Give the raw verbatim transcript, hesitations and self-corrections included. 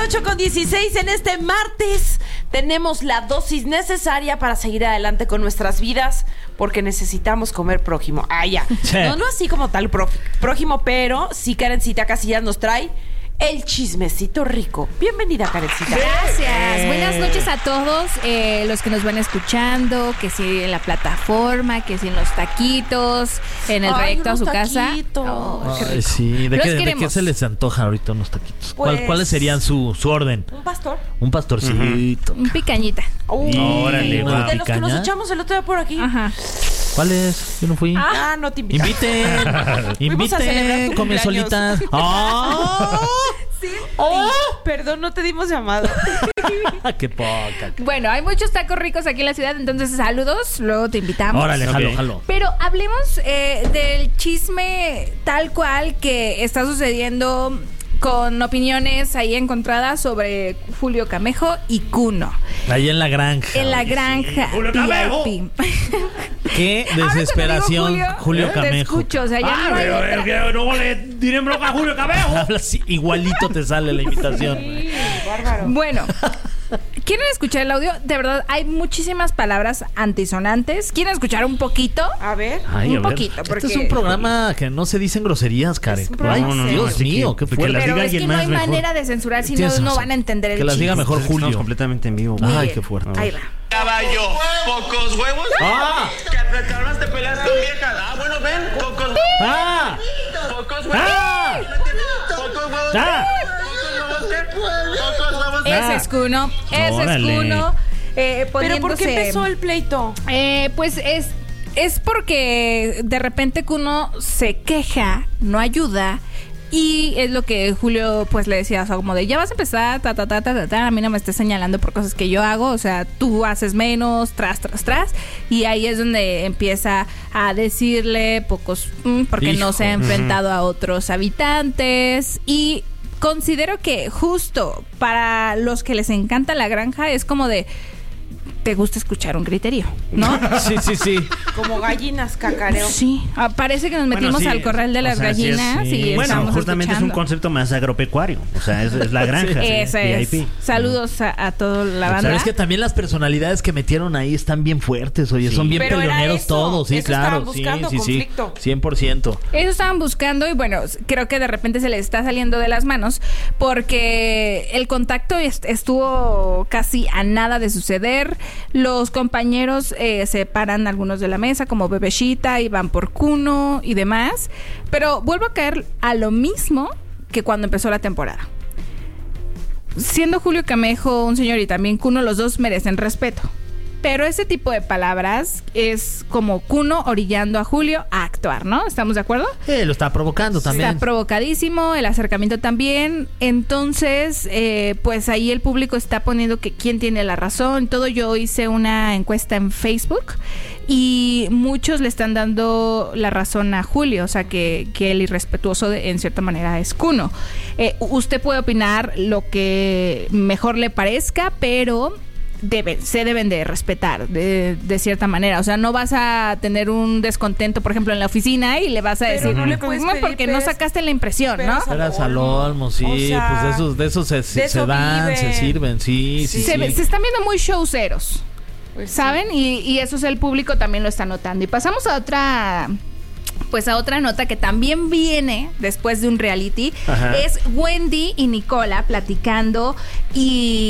ocho con dieciséis en este martes. Tenemos la dosis necesaria para seguir adelante con nuestras vidas, porque necesitamos comer prójimo. Ah, ya. Sí. No, no así como tal pró- prójimo, pero sí Karencita Casillas nos trae el chismecito rico. Bienvenida, Karencita. Gracias. Buenas noches a todos eh, los que nos van escuchando, que si en la plataforma, que si en los taquitos, en el trayecto a su casa. Oh, Ay, sí. ¿De qué, ¿De qué se les antoja ahorita unos taquitos? Pues, ¿Cuál, ¿Cuáles serían su, su orden? Un pastor. Un pastorcito. Uh-huh. Un picañita. Uy, Órale, bueno, de picaña. los que nos echamos el otro día por aquí. Ajá. ¿Cuál es? Yo no fui. Ah, no te invito. Inviten. Inviten. Come solitas. ¡Ah! Sí. Oh, perdón, no te dimos llamado. Qué poca. Bueno, hay muchos tacos ricos aquí en la ciudad, entonces saludos, luego te invitamos. Órale, jalo, okay. jalo. Pero hablemos eh, del chisme tal cual que está sucediendo, con opiniones ahí encontradas sobre Julio Camejo y Kuno. Ahí en la granja. En la granja. Sí. Julio Camejo. V I P. Qué desesperación, Julio, Julio ¿eh? Camejo. Te escucho, o sea, ya ah, no hay pero otra. es que no le tiren bronca a Julio Camejo. Habla así, igualito te sale la invitación. Sí, bárbaro. Bueno, ¿quieren escuchar el audio? De verdad, hay muchísimas palabras antisonantes. ¿Quieren escuchar un poquito? A ver. Ay, un a ver. poquito. Porque... Este es un programa que no se dicen groserías, Karen. Es un programa Ay, serio. Dios Así mío, que- qué que fuerte. las Pero diga es que alguien no más hay mejor. manera de censurar, si no, Tienes no razón. van a entender el Que las chiste. diga mejor Estamos Julio. completamente en vivo. Ay, Bien, qué fuerte. Ahí va. Caballo, pocos huevos. ¡Ah! Que te calmas, te peleas con viejas. Ah, bueno, ven, pocos huevos. ¡Ah! Pocos huevos. ¡Ah! Pocos huevos. ¡Ah! Pocos huevos. ¿Qué? Pocos huevos. Ese es Kuno. Ese Órale. es Kuno. Eh, ¿Pero por qué poniéndose- empezó el pleito? Eh, pues es, es porque de repente Kuno se queja, no ayuda. Y es lo que Julio pues le decía, o sea, como de ya vas a empezar, ta, ta, ta, ta, ta, ta, a mí no me estés señalando por cosas que yo hago, o sea, tú haces menos, tras, tras, tras. Y ahí es donde empieza a decirle pocos, mm, porque Hijo. no se ha enfrentado a otros habitantes. Y considero que justo para los que les encanta la granja es como de... te gusta escuchar un griterío, ¿no? Sí, sí, sí. Como gallinas cacareo. Sí, ah, parece que nos metimos Bueno, sí, al corral de o las sea, sí es- gallinas sí. y Bueno, estamos justamente escuchando. es un concepto más agropecuario. O sea, es, es la granja. sí, Ese es. V I P. Saludos a, a toda la banda. Pero es que también las personalidades que metieron ahí están bien fuertes, oye, Sí. son bien Pero era peleoneros eso, todos, sí, eso claro. estaban buscando, sí, sí, conflicto. sí, cien por ciento. Eso estaban buscando y bueno, creo que de repente se les está saliendo de las manos porque el contacto est- estuvo casi a nada de suceder. Los compañeros eh, se paran algunos de la mesa como Bebeshita y van por Kuno y demás. Pero vuelvo a caer a lo mismo que cuando empezó la temporada. Siendo Julio Camejo un señor y también Kuno, los dos merecen respeto. Pero ese tipo de palabras es como Kuno orillando a Julio a actuar, ¿no? ¿Estamos de acuerdo? Eh, lo está provocando también. Está provocadísimo, el acercamiento también. Entonces, eh, pues ahí el público está poniendo que quién tiene la razón. Todo. Yo hice una encuesta en Facebook y muchos le están dando la razón a Julio, o sea que, que el irrespetuoso de, en cierta manera es Kuno. Eh, usted puede opinar lo que mejor le parezca, pero... Deben, se deben de respetar de, de cierta manera. O sea, no vas a tener un descontento, por ejemplo, en la oficina y le vas a Pero decir, no le puedes "¿Cómo? pedir porque no peras- sacaste la impresión, peras ¿no?" al Eras al olmo, sí, O sea, pues de esos, de esos se, de se eso dan, viven. se sirven, sí, sí, Se, sí. ve- se están viendo muy showceros, Pues sí. ¿saben? Y, y eso es el público también lo está notando. Y pasamos a otra... Pues a otra nota que también viene después de un reality. Ajá. Es Wendy y Nicola platicando y